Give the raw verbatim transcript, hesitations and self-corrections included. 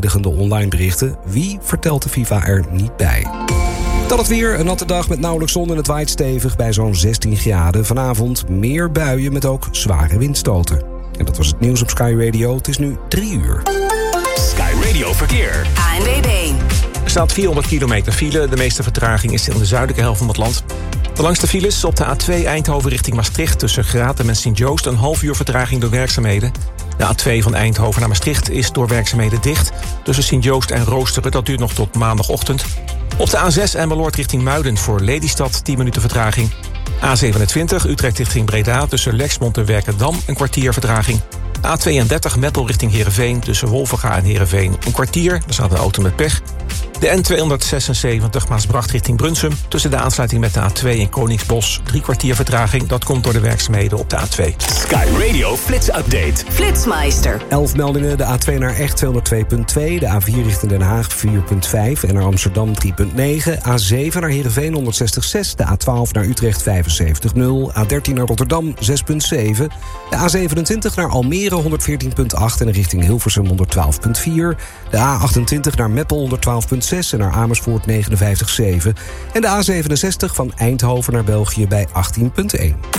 De online berichten. Wie vertelt de FIFA er niet bij? Dan het weer. Een natte dag met nauwelijks zon en het waait stevig bij zo'n zestien graden. Vanavond meer buien met ook zware windstoten. En dat was het nieuws op Sky Radio. Het is nu drie uur. Sky Radio Verkeer. A N W B. Er staat vierhonderd kilometer file. De meeste vertraging is in de zuidelijke helft van het land. De langste files op de A twee Eindhoven richting Maastricht... tussen Gratum en Sint-Joost een half uur vertraging door werkzaamheden. De A twee van Eindhoven naar Maastricht is door werkzaamheden dicht. Tussen Sint-Joost en Roosteren, dat duurt nog tot maandagochtend. Op de A zes Emmeloord richting Muiden voor Lelystad tien minuten vertraging. A zevenentwintig Utrecht richting Breda tussen Lexmond en Werkendam een kwartier vertraging. A tweeëndertig Meppel richting Heerenveen tussen Wolvenga en Heerenveen een kwartier. Daar staat een auto met pech. De N tweehonderdzesenzeventig Maasbracht richting Brunsum tussen de aansluiting met de A twee en Koningsbos drie kwartier vertraging. Dat komt door de werkzaamheden op de A twee. Sky Radio Flits Update. Flitsmeister. elf meldingen. De A twee naar Echt tweehonderdtwee komma twee. De A vier richting Den Haag vier komma vijf. En naar Amsterdam drie komma negen. A zeven naar Heerenveen honderdzestig komma zes. De A twaalf naar Utrecht vijfenzeventig komma nul. A dertien naar Rotterdam zes komma zeven. De A zevenentwintig naar Almere honderdveertien komma acht. En richting Hilversum honderdtwaalf komma vier. De A achtentwintig naar Meppel honderdtwaalf komma zes. En naar Amersfoort negenenvijftig komma zeven. En de A zevenenzestig van Eindhoven naar België bij achttien komma één.